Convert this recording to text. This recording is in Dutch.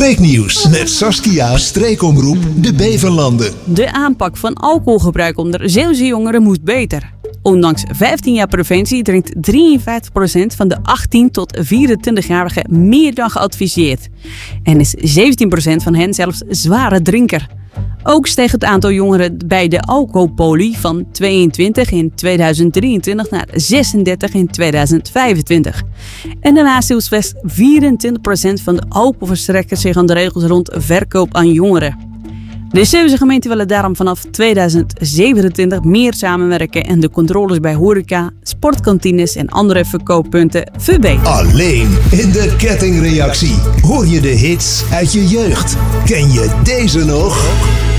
Breeknieuws met Saskia, streekomroep De Beverlanden. De aanpak van alcoholgebruik onder Zeeuwse jongeren moet beter. Ondanks 15 jaar preventie drinkt 53% van de 18 tot 24-jarigen meer dan geadviseerd. En is 17% van hen zelfs zware drinker. Ook steeg het aantal jongeren bij de alcoholpolie van 22 in 2023 naar 36 in 2025. En daarnaast hield slechts 24% van de alcoholverstrekkers zich aan de regels rond verkoop aan jongeren. De Zeeuwse gemeenten willen daarom vanaf 2027 meer samenwerken en de controles bij horeca, sportkantines en andere verkooppunten verbeteren. Alleen in de kettingreactie hoor je de hits uit je jeugd. Ken je deze nog?